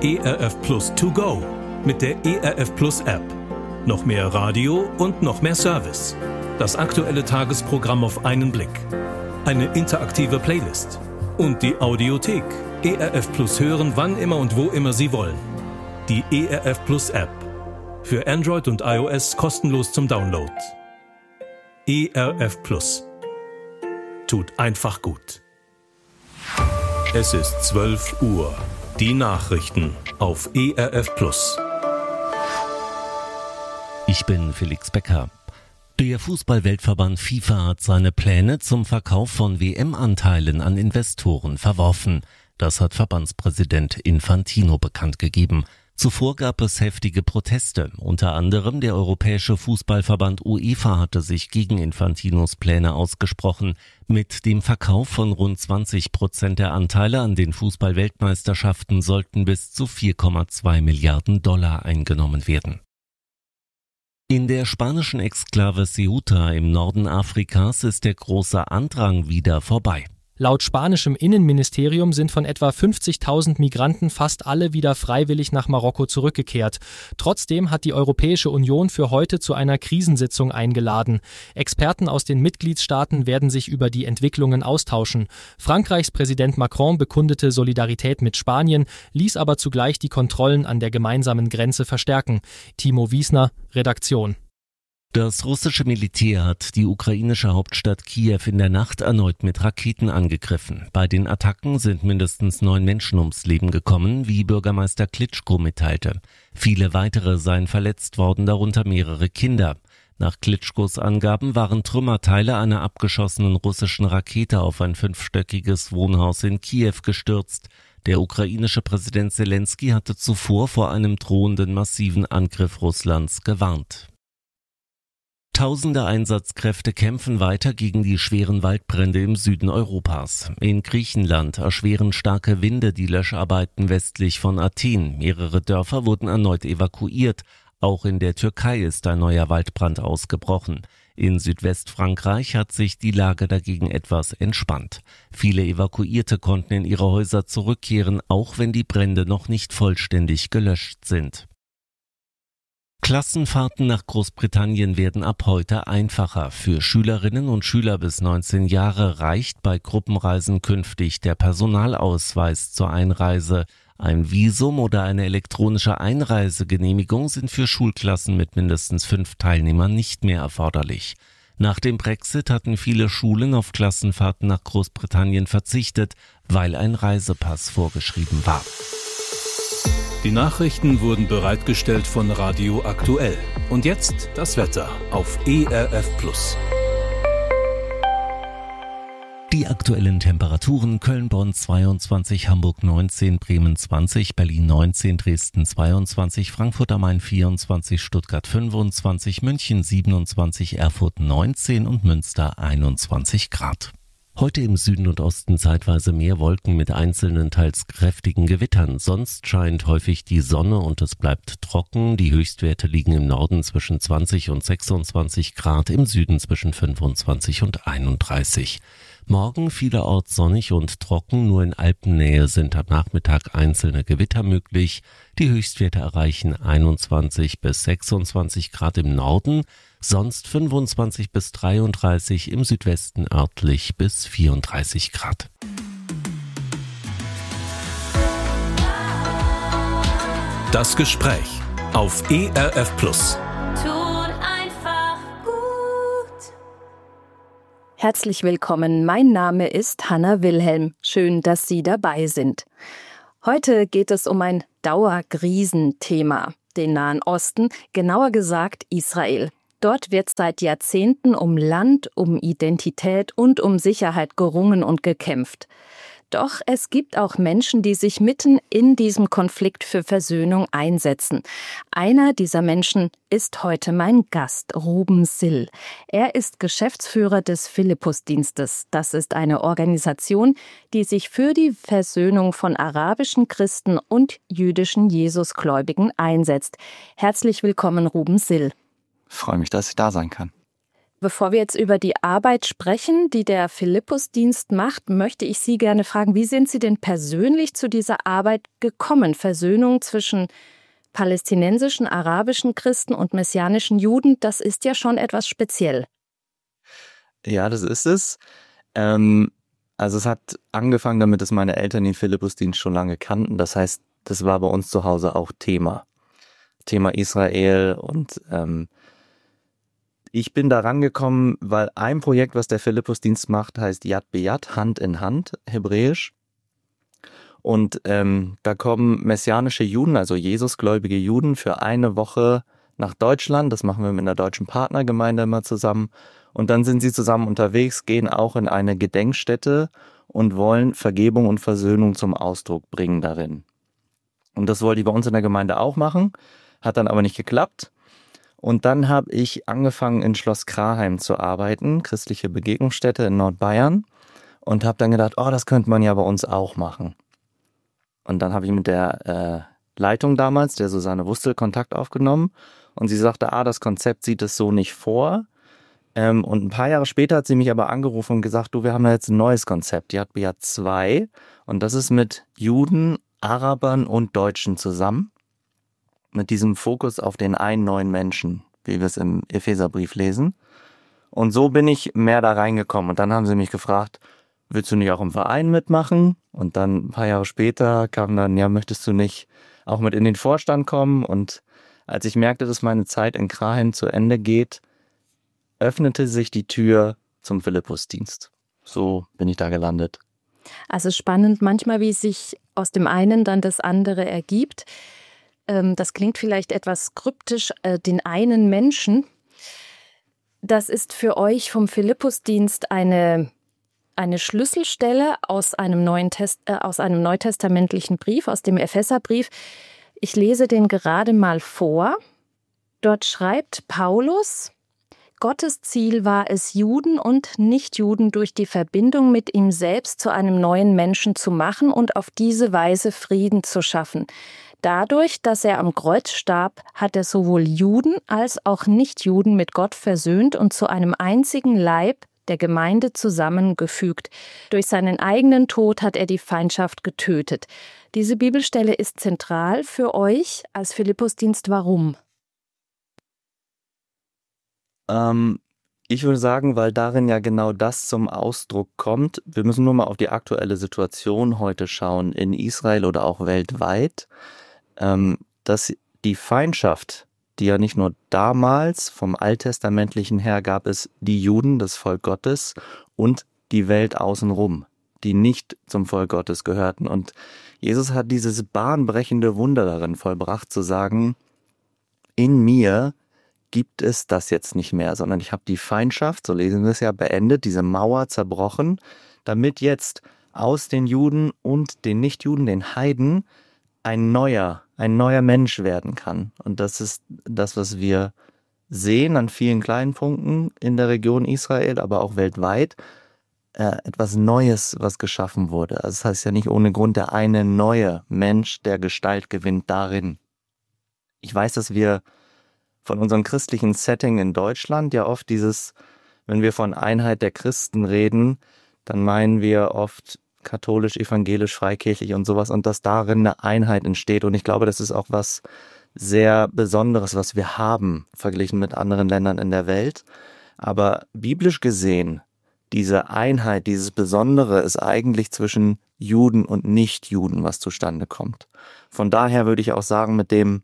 ERF Plus To Go mit der ERF Plus App. Noch mehr Radio und noch mehr Service. Das aktuelle Tagesprogramm auf einen Blick. Eine interaktive Playlist. Und die Audiothek. ERF Plus hören, wann immer und wo immer Sie wollen. Die ERF Plus App. Für Android und iOS kostenlos zum Download. ERF Plus. Tut einfach gut. Es ist 12 Uhr. Die Nachrichten auf ERF Plus. Ich bin Felix Becker. Der Fußball-Weltverband FIFA hat seine Pläne zum Verkauf von WM-Anteilen an Investoren verworfen. Das hat Verbandspräsident Infantino bekannt gegeben. Zuvor gab es heftige Proteste. Unter anderem der Europäische Fußballverband UEFA hatte sich gegen Infantinos Pläne ausgesprochen. Mit dem Verkauf von rund 20% der Anteile an den Fußball-Weltmeisterschaften sollten bis zu 4,2 Milliarden Dollar eingenommen werden. In der spanischen Exklave Ceuta im Norden Afrikas ist der große Andrang wieder vorbei. Laut spanischem Innenministerium sind von etwa 50.000 Migranten fast alle wieder freiwillig nach Marokko zurückgekehrt. Trotzdem hat die Europäische Union für heute zu einer Krisensitzung eingeladen. Experten aus den Mitgliedstaaten werden sich über die Entwicklungen austauschen. Frankreichs Präsident Macron bekundete Solidarität mit Spanien, ließ aber zugleich die Kontrollen an der gemeinsamen Grenze verstärken. Timo Wiesner, Redaktion. Das russische Militär hat die ukrainische Hauptstadt Kiew in der Nacht erneut mit Raketen angegriffen. Bei den Attacken sind mindestens 9 Menschen ums Leben gekommen, wie Bürgermeister Klitschko mitteilte. Viele weitere seien verletzt worden, darunter mehrere Kinder. Nach Klitschkos Angaben waren Trümmerteile einer abgeschossenen russischen Rakete auf ein 5-stöckiges Wohnhaus in Kiew gestürzt. Der ukrainische Präsident Selenskyj hatte zuvor vor einem drohenden massiven Angriff Russlands gewarnt. Tausende Einsatzkräfte kämpfen weiter gegen die schweren Waldbrände im Süden Europas. In Griechenland erschweren starke Winde die Löscharbeiten westlich von Athen. Mehrere Dörfer wurden erneut evakuiert. Auch in der Türkei ist ein neuer Waldbrand ausgebrochen. In Südwestfrankreich hat sich die Lage dagegen etwas entspannt. Viele Evakuierte konnten in ihre Häuser zurückkehren, auch wenn die Brände noch nicht vollständig gelöscht sind. Klassenfahrten nach Großbritannien werden ab heute einfacher. Für Schülerinnen und Schüler bis 19 Jahre reicht bei Gruppenreisen künftig der Personalausweis zur Einreise. Ein Visum oder eine elektronische Einreisegenehmigung sind für Schulklassen mit mindestens 5 Teilnehmern nicht mehr erforderlich. Nach dem Brexit hatten viele Schulen auf Klassenfahrten nach Großbritannien verzichtet, weil ein Reisepass vorgeschrieben war. Die Nachrichten wurden bereitgestellt von Radio Aktuell. Und jetzt das Wetter auf ERF Plus. Die aktuellen Temperaturen: Köln, Bonn 22, Hamburg 19, Bremen 20, Berlin 19, Dresden 22, Frankfurt am Main 24, Stuttgart 25, München 27, Erfurt 19 und Münster 21 Grad. Heute im Süden und Osten zeitweise mehr Wolken mit einzelnen, teils kräftigen Gewittern. Sonst scheint häufig die Sonne und es bleibt trocken. Die Höchstwerte liegen im Norden zwischen 20 und 26 Grad, im Süden zwischen 25 und 31. Morgen vielerorts sonnig und trocken, nur in Alpennähe sind am Nachmittag einzelne Gewitter möglich. Die Höchstwerte erreichen 21 bis 26 Grad im Norden, sonst 25 bis 33, im Südwesten örtlich bis 34 Grad. Das Gespräch auf ERF Plus. Herzlich willkommen, mein Name ist Hanna Wilhelm. Schön, dass Sie dabei sind. Heute geht es um ein Dauerkrisenthema, den Nahen Osten, genauer gesagt Israel. Dort wird seit Jahrzehnten um Land, um Identität und um Sicherheit gerungen und gekämpft. Doch es gibt auch Menschen, die sich mitten in diesem Konflikt für Versöhnung einsetzen. Einer dieser Menschen ist heute mein Gast, Ruben Sill. Er ist Geschäftsführer des Philippus-Dienstes. Das ist eine Organisation, die sich für die Versöhnung von arabischen Christen und jüdischen Jesusgläubigen einsetzt. Herzlich willkommen, Ruben Sill. Ich freue mich, dass ich da sein kann. Bevor wir jetzt über die Arbeit sprechen, die der Philippusdienst macht, möchte ich Sie gerne fragen, wie sind Sie denn persönlich zu dieser Arbeit gekommen? Versöhnung zwischen palästinensischen, arabischen Christen und messianischen Juden, das ist ja schon etwas speziell. Ja, das ist es. Also es hat angefangen damit, dass meine Eltern den Philippusdienst schon lange kannten. Das heißt, das war bei uns zu Hause auch Thema Israel. Und ich bin da rangekommen, weil ein Projekt, was der Philippusdienst macht, heißt Yad B'Yad, Hand in Hand, hebräisch. Und da kommen messianische Juden, also Jesusgläubige Juden, für eine Woche nach Deutschland. Das machen wir mit einer deutschen Partnergemeinde immer zusammen. Und dann sind sie zusammen unterwegs, gehen auch in eine Gedenkstätte und wollen Vergebung und Versöhnung zum Ausdruck bringen darin. Und das wollte ich bei uns in der Gemeinde auch machen, hat dann aber nicht geklappt. Und dann habe ich angefangen, in Schloss Kraheim zu arbeiten, christliche Begegnungsstätte in Nordbayern. Und habe dann gedacht, das könnte man ja bei uns auch machen. Und dann habe ich mit der Leitung damals, der Susanne Wustel, Kontakt aufgenommen. Und sie sagte, das Konzept sieht es so nicht vor. Und ein paar Jahre später hat sie mich aber angerufen und gesagt, wir haben jetzt ein neues Konzept, Yad B'Yad 2. Und das ist mit Juden, Arabern und Deutschen zusammen. Mit diesem Fokus auf den einen neuen Menschen, wie wir es im Epheserbrief lesen. Und so bin ich mehr da reingekommen. Und dann haben sie mich gefragt, willst du nicht auch im Verein mitmachen? Und dann ein paar Jahre später kam dann, möchtest du nicht auch mit in den Vorstand kommen? Und als ich merkte, dass meine Zeit in Kraheim zu Ende geht, öffnete sich die Tür zum Philippusdienst. So bin ich da gelandet. Also spannend manchmal, wie sich aus dem einen dann das andere ergibt. Das klingt vielleicht etwas kryptisch, den einen Menschen. Das ist für euch vom Philippusdienst eine Schlüsselstelle aus einem neutestamentlichen Brief, aus dem Epheserbrief. Ich lese den gerade mal vor. Dort schreibt Paulus: Gottes Ziel war es, Juden und Nichtjuden durch die Verbindung mit ihm selbst zu einem neuen Menschen zu machen und auf diese Weise Frieden zu schaffen. Dadurch, dass er am Kreuz starb, hat er sowohl Juden als auch Nichtjuden mit Gott versöhnt und zu einem einzigen Leib, der Gemeinde, zusammengefügt. Durch seinen eigenen Tod hat er die Feindschaft getötet. Diese Bibelstelle ist zentral für euch als Philippusdienst. Warum? Ich würde sagen, weil darin ja genau das zum Ausdruck kommt. Wir müssen nur mal auf die aktuelle Situation heute schauen, in Israel oder auch weltweit, dass die Feindschaft, die ja nicht nur damals vom Alttestamentlichen her gab es die Juden, das Volk Gottes, und die Welt außenrum, die nicht zum Volk Gottes gehörten. Und Jesus hat dieses bahnbrechende Wunder darin vollbracht, zu sagen, in mir gibt es das jetzt nicht mehr, sondern ich habe die Feindschaft, so lesen wir es ja, beendet, diese Mauer zerbrochen, damit jetzt aus den Juden und den Nichtjuden, den Heiden, ein neuer Mensch werden kann. Und das ist das, was wir sehen an vielen kleinen Punkten in der Region Israel, aber auch weltweit. Etwas Neues, was geschaffen wurde. Also das heißt ja nicht ohne Grund der eine neue Mensch, der Gestalt gewinnt darin. Ich weiß, dass wir von unserem christlichen Setting in Deutschland ja oft wenn wir von Einheit der Christen reden, dann meinen wir oft katholisch, evangelisch, freikirchlich und sowas, und dass darin eine Einheit entsteht. Und ich glaube, das ist auch was sehr Besonderes, was wir haben, verglichen mit anderen Ländern in der Welt. Aber biblisch gesehen, diese Einheit, dieses Besondere ist eigentlich zwischen Juden und Nichtjuden, was zustande kommt. Von daher würde ich auch sagen, mit dem,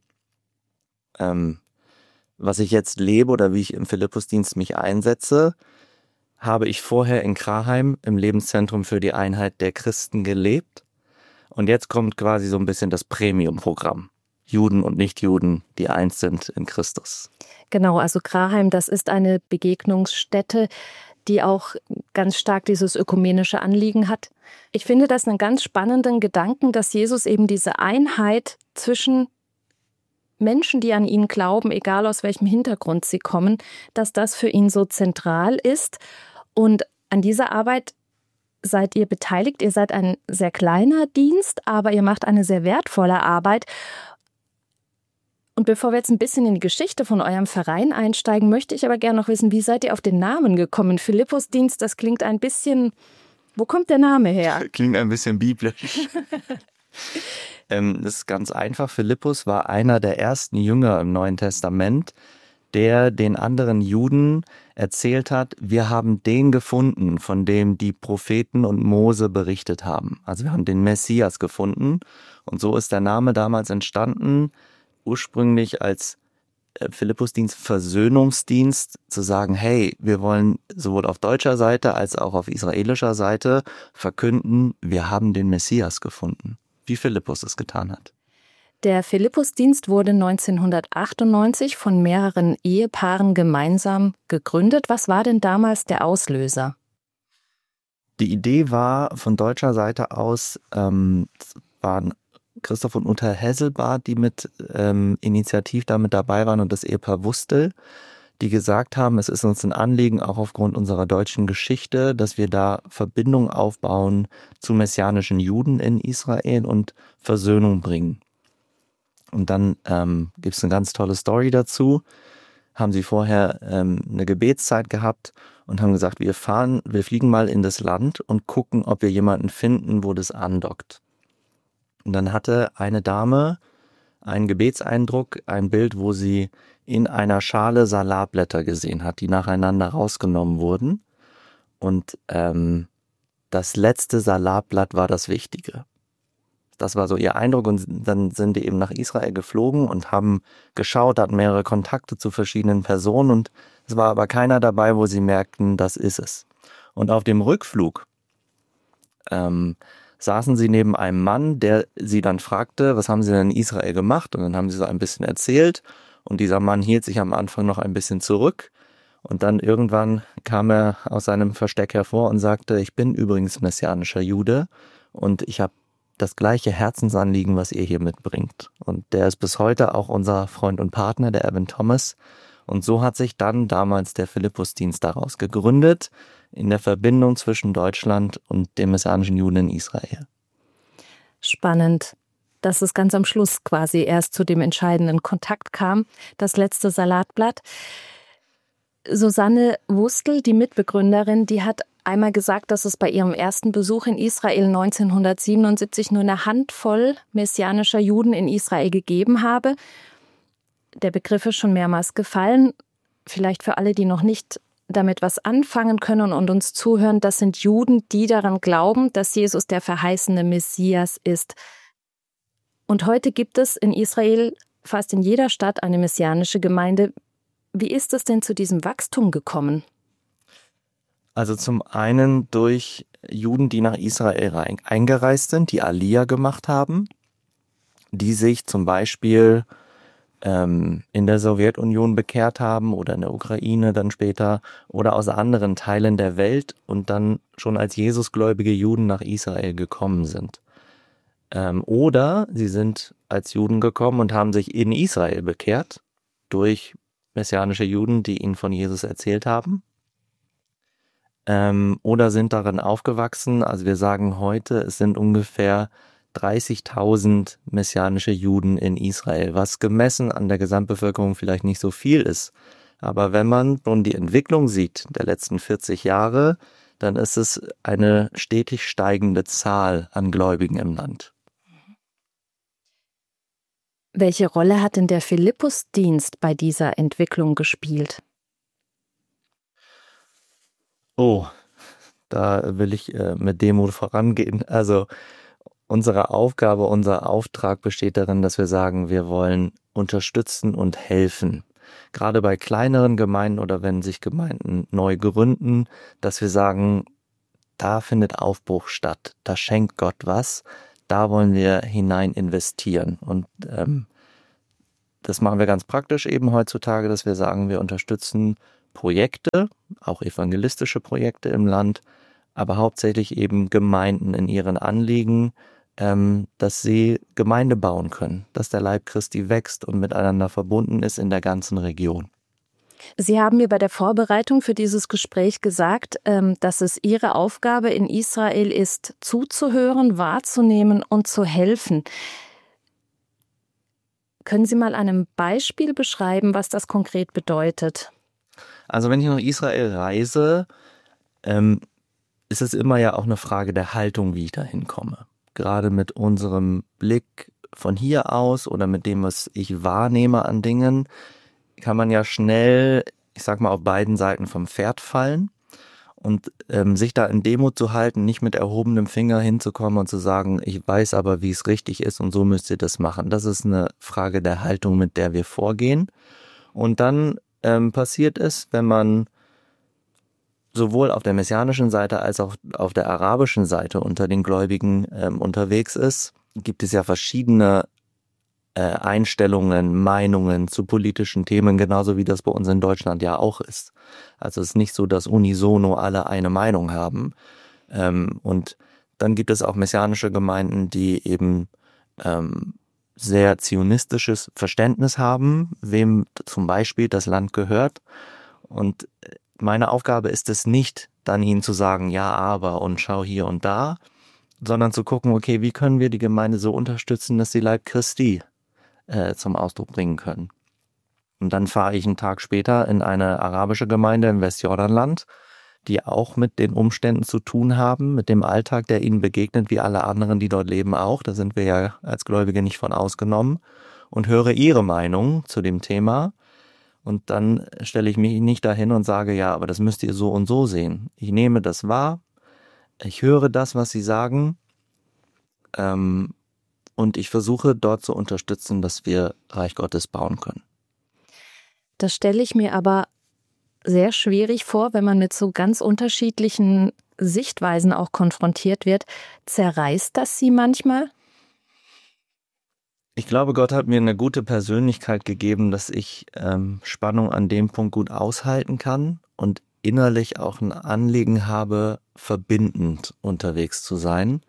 was ich jetzt lebe oder wie ich im Philippusdienst mich einsetze, habe ich vorher in Kraheim im Lebenszentrum für die Einheit der Christen gelebt. Und jetzt kommt quasi so ein bisschen das Premium-Programm. Juden und Nichtjuden, die eins sind in Christus. Genau, also Kraheim, das ist eine Begegnungsstätte, die auch ganz stark dieses ökumenische Anliegen hat. Ich finde das einen ganz spannenden Gedanken, dass Jesus eben diese Einheit zwischen Menschen, die an ihn glauben, egal aus welchem Hintergrund sie kommen, dass das für ihn so zentral ist. Und an dieser Arbeit seid ihr beteiligt. Ihr seid ein sehr kleiner Dienst, aber ihr macht eine sehr wertvolle Arbeit. Und bevor wir jetzt ein bisschen in die Geschichte von eurem Verein einsteigen, möchte ich aber gerne noch wissen, wie seid ihr auf den Namen gekommen? Philippusdienst, das klingt ein bisschen... Wo kommt der Name her? Klingt ein bisschen biblisch. Das ist ganz einfach. Philippus war einer der ersten Jünger im Neuen Testament, der den anderen Juden erzählt hat, wir haben den gefunden, von dem die Propheten und Mose berichtet haben. Also wir haben den Messias gefunden und so ist der Name damals entstanden, ursprünglich als Philippusdienst, Versöhnungsdienst, zu sagen, hey, wir wollen sowohl auf deutscher Seite als auch auf israelischer Seite verkünden, wir haben den Messias gefunden, wie Philippus es getan hat. Der Philippusdienst wurde 1998 von mehreren Ehepaaren gemeinsam gegründet. Was war denn damals der Auslöser? Die Idee war von deutscher Seite aus, waren Christoph und Uta Hesselbart, die mit initiativ damit dabei waren, und das Ehepaar Wustel, die gesagt haben, es ist uns ein Anliegen, auch aufgrund unserer deutschen Geschichte, dass wir da Verbindung aufbauen zu messianischen Juden in Israel und Versöhnung bringen. Und dann gibt es eine ganz tolle Story dazu. Haben sie vorher eine Gebetszeit gehabt und haben gesagt, wir fliegen mal in das Land und gucken, ob wir jemanden finden, wo das andockt. Und dann hatte eine Dame einen Gebetseindruck, ein Bild, wo sie in einer Schale Salatblätter gesehen hat, die nacheinander rausgenommen wurden. Und das letzte Salatblatt war das Wichtige. Das war so ihr Eindruck, und dann sind die eben nach Israel geflogen und haben geschaut, hatten mehrere Kontakte zu verschiedenen Personen, und es war aber keiner dabei, wo sie merkten, das ist es. Und auf dem Rückflug saßen sie neben einem Mann, der sie dann fragte, was haben sie denn in Israel gemacht? Und dann haben sie so ein bisschen erzählt, und dieser Mann hielt sich am Anfang noch ein bisschen zurück, und dann irgendwann kam er aus seinem Versteck hervor und sagte, ich bin übrigens messianischer Jude und ich habe das gleiche Herzensanliegen, was ihr hier mitbringt. Und der ist bis heute auch unser Freund und Partner, der Evan Thomas. Und so hat sich dann damals der Philippusdienst daraus gegründet, in der Verbindung zwischen Deutschland und den messianischen Juden in Israel. Spannend, dass es ganz am Schluss quasi erst zu dem entscheidenden Kontakt kam, das letzte Salatblatt. Susanne Wustel, die Mitbegründerin, die hat einmal gesagt, dass es bei ihrem ersten Besuch in Israel 1977 nur eine Handvoll messianischer Juden in Israel gegeben habe. Der Begriff ist schon mehrmals gefallen. Vielleicht für alle, die noch nicht damit was anfangen können und uns zuhören, das sind Juden, die daran glauben, dass Jesus der verheißene Messias ist. Und heute gibt es in Israel fast in jeder Stadt eine messianische Gemeinde. Wie ist es denn zu diesem Wachstum gekommen? Also zum einen durch Juden, die nach Israel eingereist sind, die Aliyah gemacht haben, die sich zum Beispiel in der Sowjetunion bekehrt haben oder in der Ukraine dann später oder aus anderen Teilen der Welt und dann schon als Jesusgläubige Juden nach Israel gekommen sind. Oder sie sind als Juden gekommen und haben sich in Israel bekehrt durch messianische Juden, die ihnen von Jesus erzählt haben. Oder sind darin aufgewachsen. Also wir sagen heute, es sind ungefähr 30.000 messianische Juden in Israel, was gemessen an der Gesamtbevölkerung vielleicht nicht so viel ist. Aber wenn man nun die Entwicklung sieht der letzten 40 Jahre, dann ist es eine stetig steigende Zahl an Gläubigen im Land. Welche Rolle hat denn der Philippusdienst bei dieser Entwicklung gespielt? Oh, da will ich mit Demut vorangehen. Also unsere Aufgabe, unser Auftrag besteht darin, dass wir sagen, wir wollen unterstützen und helfen. Gerade bei kleineren Gemeinden oder wenn sich Gemeinden neu gründen, dass wir sagen, da findet Aufbruch statt, da schenkt Gott was, da wollen wir hinein investieren. Und das machen wir ganz praktisch eben heutzutage, dass wir sagen, wir unterstützen Projekte, auch evangelistische Projekte im Land, aber hauptsächlich eben Gemeinden in ihren Anliegen, dass sie Gemeinde bauen können, dass der Leib Christi wächst und miteinander verbunden ist in der ganzen Region. Sie haben mir bei der Vorbereitung für dieses Gespräch gesagt, dass es Ihre Aufgabe in Israel ist, zuzuhören, wahrzunehmen und zu helfen. Können Sie mal an einem Beispiel beschreiben, was das konkret bedeutet? Also wenn ich nach Israel reise, ist es immer ja auch eine Frage der Haltung, wie ich da hinkomme. Gerade mit unserem Blick von hier aus oder mit dem, was ich wahrnehme an Dingen, kann man ja schnell, ich sag mal, auf beiden Seiten vom Pferd fallen. Und sich da in Demut zu halten, nicht mit erhobenem Finger hinzukommen und zu sagen, ich weiß aber, wie es richtig ist und so müsst ihr das machen. Das ist eine Frage der Haltung, mit der wir vorgehen. Und dann passiert es, wenn man sowohl auf der messianischen Seite als auch auf der arabischen Seite unter den Gläubigen unterwegs ist, gibt es ja verschiedene Einstellungen, Meinungen zu politischen Themen, genauso wie das bei uns in Deutschland ja auch ist. Also es ist nicht so, dass unisono alle eine Meinung haben. Und dann gibt es auch messianische Gemeinden, die eben sehr zionistisches Verständnis haben, wem zum Beispiel das Land gehört. Und meine Aufgabe ist es nicht, dann ihnen zu sagen, ja, aber und schau hier und da, sondern zu gucken, okay, wie können wir die Gemeinde so unterstützen, dass sie Leib Christi zum Ausdruck bringen können. Und dann fahre ich einen Tag später in eine arabische Gemeinde im Westjordanland, die auch mit den Umständen zu tun haben, mit dem Alltag, der ihnen begegnet, wie alle anderen, die dort leben auch. Da sind wir ja als Gläubige nicht von ausgenommen. Und höre ihre Meinung zu dem Thema. Und dann stelle ich mich nicht dahin und sage, ja, aber das müsst ihr so und so sehen. Ich nehme das wahr, ich höre das, was sie sagen, und ich versuche dort zu unterstützen, dass wir Reich Gottes bauen können. Das stelle ich mir aber sehr schwierig vor, wenn man mit so ganz unterschiedlichen Sichtweisen auch konfrontiert wird. Zerreißt das Sie manchmal? Ich glaube, Gott hat mir eine gute Persönlichkeit gegeben, dass ich Spannung an dem Punkt gut aushalten kann und innerlich auch ein Anliegen habe, verbindend unterwegs zu sein.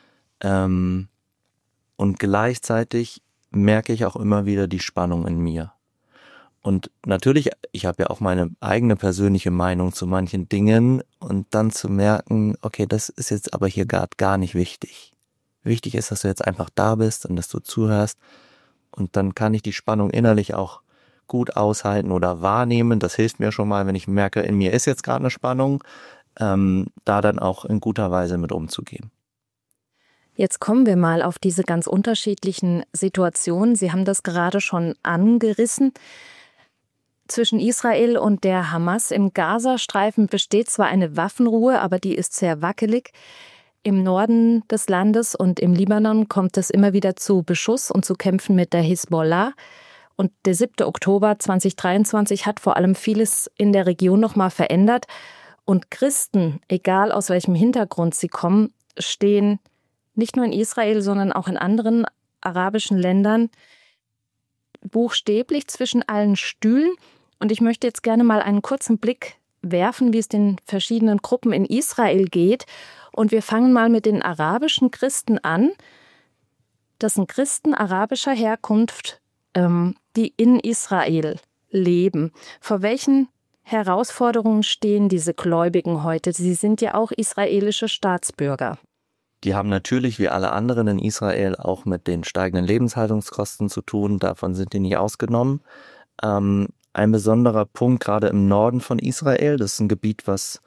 Und gleichzeitig merke ich auch immer wieder die Spannung in mir. Und natürlich, ich habe ja auch meine eigene persönliche Meinung zu manchen Dingen und dann zu merken, okay, das ist jetzt aber hier gerade gar nicht wichtig. Wichtig ist, dass du jetzt einfach da bist und dass du zuhörst und dann kann ich die Spannung innerlich auch gut aushalten oder wahrnehmen. Das hilft mir schon mal, wenn ich merke, in mir ist jetzt gerade eine Spannung, da dann auch in guter Weise mit umzugehen. Jetzt kommen wir mal auf diese ganz unterschiedlichen Situationen. Sie haben das gerade schon angerissen. Zwischen Israel und der Hamas im Gazastreifen besteht zwar eine Waffenruhe, aber die ist sehr wackelig. Im Norden des Landes und im Libanon kommt es immer wieder zu Beschuss und zu Kämpfen mit der Hisbollah. Und der 7. Oktober 2023 hat vor allem vieles in der Region nochmal verändert. Und Christen, egal aus welchem Hintergrund sie kommen, stehen nicht nur in Israel, sondern auch in anderen arabischen Ländern buchstäblich zwischen allen Stühlen. Und ich möchte jetzt gerne mal einen kurzen Blick werfen, wie es den verschiedenen Gruppen in Israel geht. Und wir fangen mal mit den arabischen Christen an. Das sind Christen arabischer Herkunft, die in Israel leben. Vor welchen Herausforderungen stehen diese Gläubigen heute? Sie sind ja auch israelische Staatsbürger. Die haben natürlich wie alle anderen in Israel auch mit den steigenden Lebenshaltungskosten zu tun. Davon sind die nicht ausgenommen. Ein besonderer Punkt gerade im Norden von Israel, das ist ein Gebiet,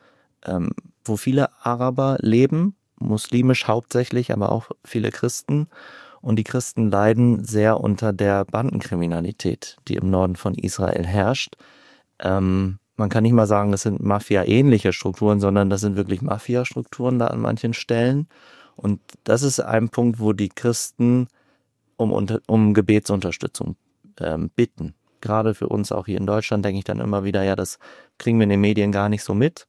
wo viele Araber leben, muslimisch hauptsächlich, aber auch viele Christen. Und die Christen leiden sehr unter der Bandenkriminalität, die im Norden von Israel herrscht. Man kann nicht mal sagen, das sind Mafia-ähnliche Strukturen, sondern das sind wirklich Mafia-Strukturen da an manchen Stellen. Und das ist ein Punkt, wo die Christen um Gebetsunterstützung bitten. Gerade für uns auch hier in Deutschland denke ich dann immer wieder, ja, das kriegen wir in den Medien gar nicht so mit.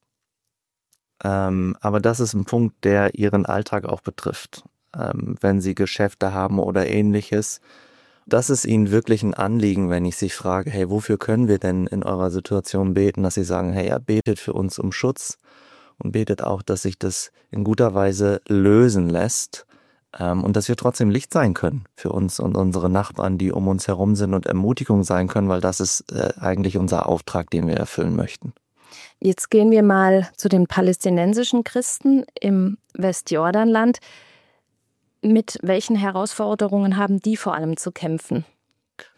Aber das ist ein Punkt, der ihren Alltag auch betrifft. Wenn sie Geschäfte haben oder ähnliches. Das ist ihnen wirklich ein Anliegen, wenn ich sie frage, hey, wofür können wir denn in eurer Situation beten, dass sie sagen, hey, ja, betet für uns um Schutz und betet auch, dass sich das in guter Weise lösen lässt und dass wir trotzdem Licht sein können für uns und unsere Nachbarn, die um uns herum sind und Ermutigung sein können, weil das ist eigentlich unser Auftrag, den wir erfüllen möchten. Jetzt gehen wir mal zu den palästinensischen Christen im Westjordanland. Mit welchen Herausforderungen haben die vor allem zu kämpfen?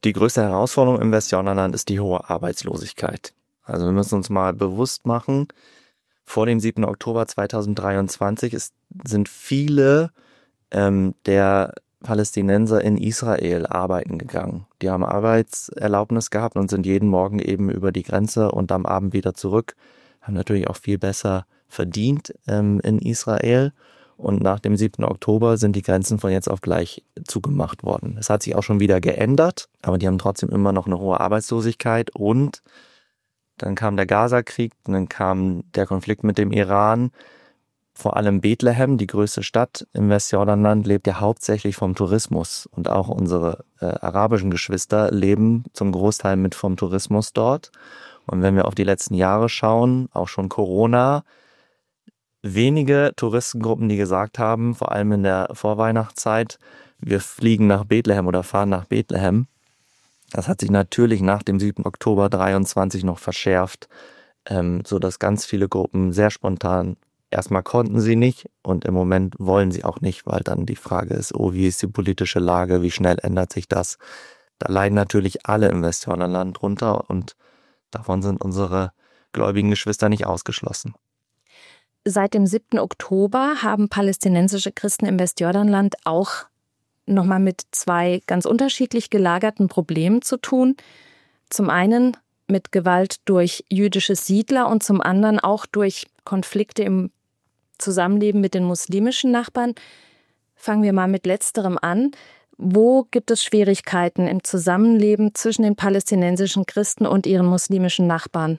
die größte Herausforderung im Westjordanland ist die hohe Arbeitslosigkeit. Also wir müssen uns mal bewusst machen, vor dem 7. Oktober 2023 sind viele der Palästinenser in Israel arbeiten gegangen. Die haben Arbeitserlaubnis gehabt und sind jeden Morgen eben über die Grenze und am Abend wieder zurück. Haben natürlich auch viel besser verdient in Israel. Und nach dem 7. Oktober sind die Grenzen von jetzt auf gleich zugemacht worden. Es hat sich auch schon wieder geändert, aber die haben trotzdem immer noch eine hohe Arbeitslosigkeit. Und dann kam der Gaza-Krieg, dann kam der Konflikt mit dem Iran. Vor allem Bethlehem, die größte Stadt im Westjordanland, lebt ja hauptsächlich vom Tourismus. Und auch unsere arabischen Geschwister leben zum Großteil mit vom Tourismus dort. Und wenn wir auf die letzten Jahre schauen, auch schon Corona, wenige Touristengruppen, die gesagt haben, vor allem in der Vorweihnachtszeit, wir fliegen nach Bethlehem oder fahren nach Bethlehem. Das hat sich natürlich nach dem 7. Oktober 23 noch verschärft, sodass ganz viele Gruppen sehr spontan, erstmal konnten sie nicht und im Moment wollen sie auch nicht, weil dann die Frage ist, wie ist die politische Lage, wie schnell ändert sich das? Da leiden natürlich alle im Westjordanland drunter und davon sind unsere gläubigen Geschwister nicht ausgeschlossen. Seit dem 7. Oktober haben palästinensische Christen im Westjordanland auch nochmal mit zwei ganz unterschiedlich gelagerten Problemen zu tun. Zum einen mit Gewalt durch jüdische Siedler und zum anderen auch durch Konflikte im Zusammenleben mit den muslimischen Nachbarn. Fangen wir mal mit letzterem an. Wo gibt es Schwierigkeiten im Zusammenleben zwischen den palästinensischen Christen und ihren muslimischen Nachbarn?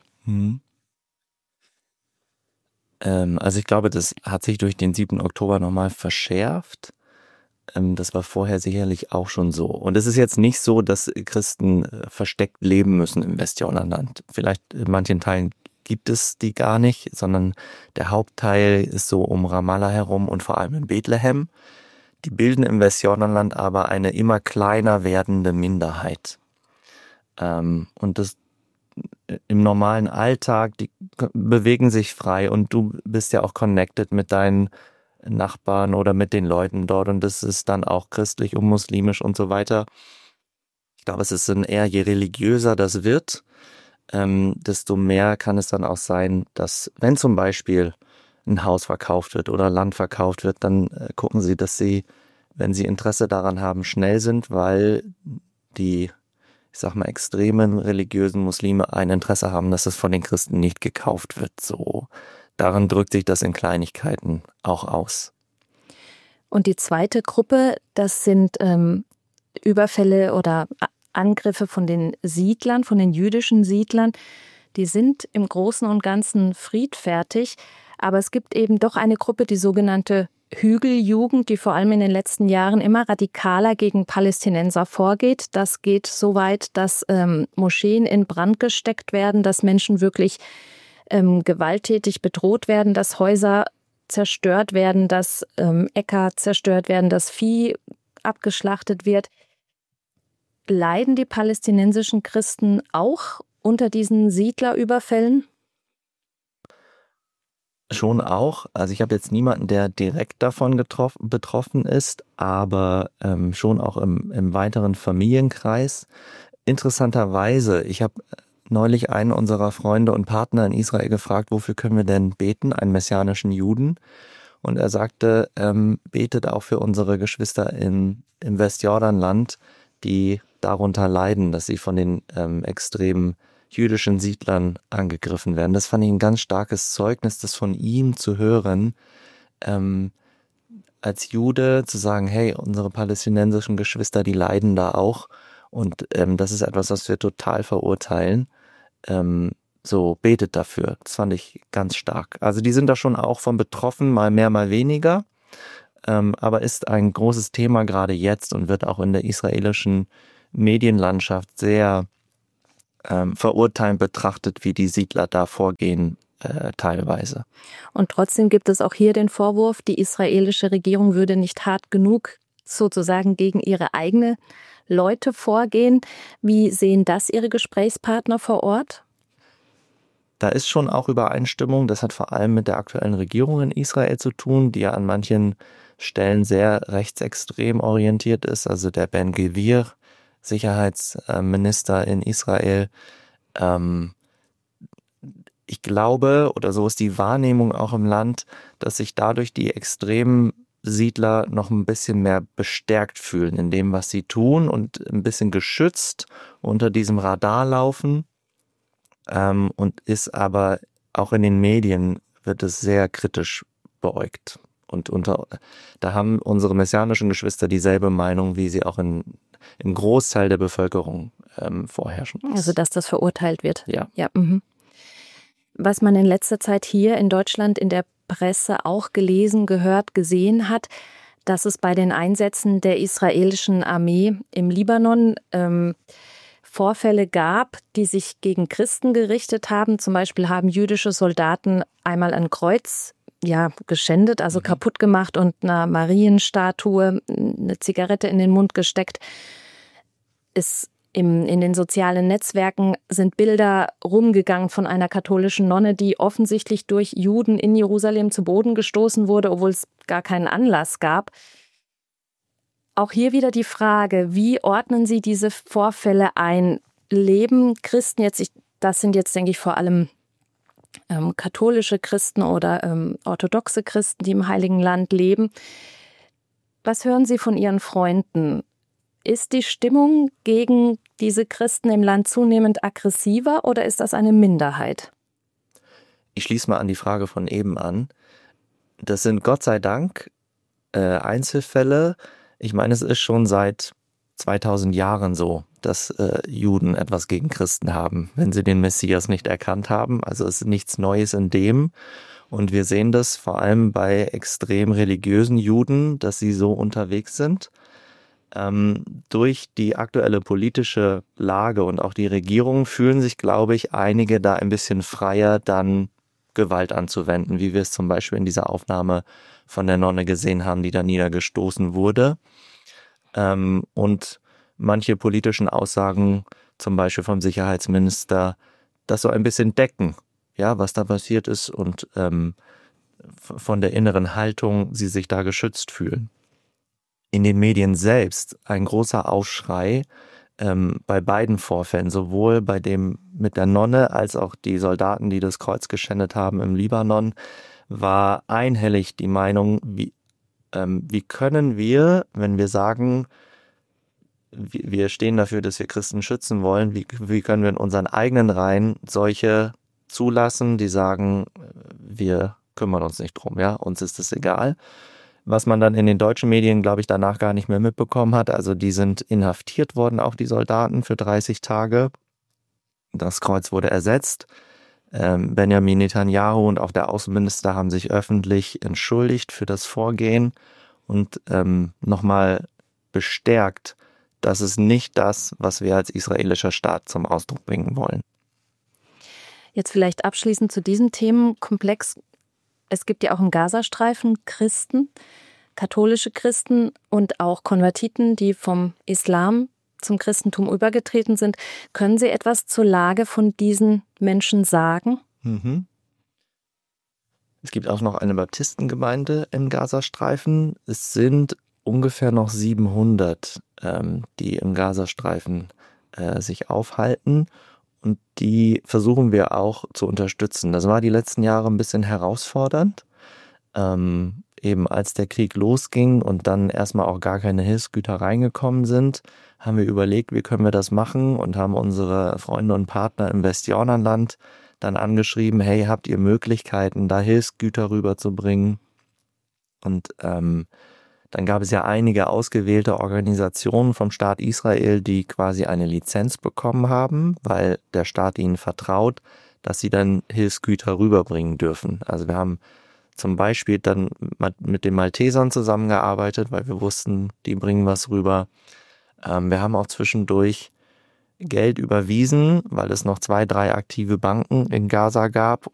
Also ich glaube, das hat sich durch den 7. Oktober nochmal verschärft. Das war vorher sicherlich auch schon so. Und es ist jetzt nicht so, dass Christen versteckt leben müssen im Westjordanland. Vielleicht in manchen Teilen gibt es die gar nicht, sondern der Hauptteil ist so um Ramallah herum und vor allem in Bethlehem. Die bilden im Westjordanland aber eine immer kleiner werdende Minderheit. Und das im normalen Alltag, die bewegen sich frei und du bist ja auch connected mit deinen Nachbarn oder mit den Leuten dort und das ist dann auch christlich und muslimisch und so weiter. Ich glaube, es ist eher, je religiöser das wird, desto mehr kann es dann auch sein, dass wenn zum Beispiel ein Haus verkauft wird oder Land verkauft wird, dann gucken sie, dass sie, wenn sie Interesse daran haben, schnell sind, weil die, ich sag mal, extremen religiösen Muslime ein Interesse haben, dass es von den Christen nicht gekauft wird. So, daran drückt sich das in Kleinigkeiten auch aus. Und die zweite Gruppe, das sind Überfälle oder Angriffe von den Siedlern, von den jüdischen Siedlern. Die sind im Großen und Ganzen friedfertig, aber es gibt eben doch eine Gruppe, die sogenannte Hügeljugend, die vor allem in den letzten Jahren immer radikaler gegen Palästinenser vorgeht. Das geht so weit, dass Moscheen in Brand gesteckt werden, dass Menschen wirklich gewalttätig bedroht werden, dass Häuser zerstört werden, dass Äcker zerstört werden, dass Vieh abgeschlachtet wird. Leiden die palästinensischen Christen auch unter diesen Siedlerüberfällen? Schon auch. Also ich habe jetzt niemanden, der direkt davon betroffen ist, aber schon auch im weiteren Familienkreis. Interessanterweise, ich habe neulich einen unserer Freunde und Partner in Israel gefragt, wofür können wir denn beten, einen messianischen Juden? Und er sagte, betet auch für unsere Geschwister im Westjordanland, die darunter leiden, dass sie von den extremen jüdischen Siedlern angegriffen werden. Das fand ich ein ganz starkes Zeugnis, das von ihm zu hören, als Jude zu sagen, hey, unsere palästinensischen Geschwister, die leiden da auch und das ist etwas, was wir total verurteilen. So, betet dafür. Das fand ich ganz stark. Also die sind da schon auch von betroffen, mal mehr, mal weniger, aber ist ein großes Thema gerade jetzt und wird auch in der israelischen Medienlandschaft sehr verurteilend betrachtet, wie die Siedler da vorgehen teilweise. Und trotzdem gibt es auch hier den Vorwurf, die israelische Regierung würde nicht hart genug sozusagen gegen ihre eigenen Leute vorgehen. Wie sehen das Ihre Gesprächspartner vor Ort? Da ist schon auch Übereinstimmung. Das hat vor allem mit der aktuellen Regierung in Israel zu tun, die ja an manchen Stellen sehr rechtsextrem orientiert ist. Also der Ben Gvir, Sicherheitsminister in Israel. Ich glaube, oder so ist die Wahrnehmung auch im Land, dass sich dadurch die extremen Siedler noch ein bisschen mehr bestärkt fühlen in dem, was sie tun und ein bisschen geschützt unter diesem Radar laufen. Und ist aber auch in den Medien wird es sehr kritisch beäugt. Und da haben unsere messianischen Geschwister dieselbe Meinung, wie sie auch im Großteil der Bevölkerung vorherrschen. Also dass das verurteilt wird. Ja. Was man in letzter Zeit hier in Deutschland in der Presse auch gelesen, gehört, gesehen hat, dass es bei den Einsätzen der israelischen Armee im Libanon Vorfälle gab, die sich gegen Christen gerichtet haben. Zum Beispiel haben jüdische Soldaten einmal ein Kreuz geschändet, also kaputt gemacht und einer Marienstatue eine Zigarette in den Mund gesteckt. In den sozialen Netzwerken sind Bilder rumgegangen von einer katholischen Nonne, die offensichtlich durch Juden in Jerusalem zu Boden gestoßen wurde, obwohl es gar keinen Anlass gab. Auch hier wieder die Frage, wie ordnen Sie diese Vorfälle ein? Leben Christen jetzt, das sind jetzt, denke ich, vor allem katholische Christen oder orthodoxe Christen, die im Heiligen Land leben. Was hören Sie von Ihren Freunden? Ist die Stimmung gegen diese Christen im Land zunehmend aggressiver oder ist das eine Minderheit? Ich schließe mal an die Frage von eben an. Das sind Gott sei Dank Einzelfälle. Ich meine, es ist schon seit 2000 Jahren so, dass Juden etwas gegen Christen haben, wenn sie den Messias nicht erkannt haben. Also es ist nichts Neues in dem. Und wir sehen das vor allem bei extrem religiösen Juden, dass sie so unterwegs sind. Durch die aktuelle politische Lage und auch die Regierung fühlen sich, glaube ich, einige da ein bisschen freier, dann Gewalt anzuwenden, wie wir es zum Beispiel in dieser Aufnahme von der Nonne gesehen haben, die da niedergestoßen wurde. Und manche politischen Aussagen, zum Beispiel vom Sicherheitsminister, das so ein bisschen decken, ja, was da passiert ist und von der inneren Haltung sie sich da geschützt fühlen. In den Medien selbst ein großer Aufschrei bei beiden Vorfällen, sowohl bei dem mit der Nonne als auch die Soldaten, die das Kreuz geschändet haben im Libanon, war einhellig die Meinung, wie können wir, wenn wir sagen, wir stehen dafür, dass wir Christen schützen wollen, wie können wir in unseren eigenen Reihen solche zulassen, die sagen, wir kümmern uns nicht drum, ja, uns ist es egal. Was man dann in den deutschen Medien, glaube ich, danach gar nicht mehr mitbekommen hat. Also die sind inhaftiert worden, auch die Soldaten, für 30 Tage. Das Kreuz wurde ersetzt. Benjamin Netanyahu und auch der Außenminister haben sich öffentlich entschuldigt für das Vorgehen und nochmal bestärkt, das ist nicht das, was wir als israelischer Staat zum Ausdruck bringen wollen. Jetzt vielleicht abschließend zu diesem Themenkomplex. Es gibt ja auch im Gazastreifen Christen, katholische Christen und auch Konvertiten, die vom Islam zum Christentum übergetreten sind. Können Sie etwas zur Lage von diesen Menschen sagen? Es gibt auch noch eine Baptistengemeinde im Gazastreifen. Es sind ungefähr noch 700, die im Gazastreifen sich aufhalten. Und die versuchen wir auch zu unterstützen. Das war die letzten Jahre ein bisschen herausfordernd. Eben als der Krieg losging und dann erstmal auch gar keine Hilfsgüter reingekommen sind, haben wir überlegt, wie können wir das machen und haben unsere Freunde und Partner im Westjordanland dann angeschrieben, hey, habt ihr Möglichkeiten, da Hilfsgüter rüberzubringen? Und dann gab es ja einige ausgewählte Organisationen vom Staat Israel, die quasi eine Lizenz bekommen haben, weil der Staat ihnen vertraut, dass sie dann Hilfsgüter rüberbringen dürfen. Also wir haben zum Beispiel dann mit den Maltesern zusammengearbeitet, weil wir wussten, die bringen was rüber. Wir haben auch zwischendurch Geld überwiesen, weil es noch 2, 3 aktive Banken in Gaza gab